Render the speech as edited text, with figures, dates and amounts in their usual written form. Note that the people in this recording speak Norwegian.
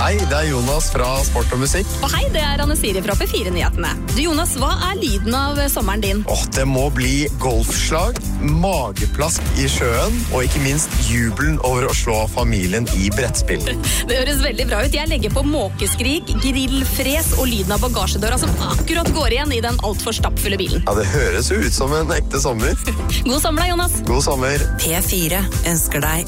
Hei, det Jonas fra Sport og Musikk. Og hei, det Anne Siri fra P4-nyhetene. Du Jonas, hva lyden av sommeren din? Det må bli golfslag, mageplask i sjøen, og ikke minst jubelen over å slå familien i brettspill. Det høres veldig bra ut. Jeg legger på måkeskrik, grillfres og lyden av bagasjedøra som akkurat går igjen i den alt for stappfulle bilen. Ja, det høres jo ut som en ekte sommer. God sommer da, Jonas. God sommer. P4 ønsker deg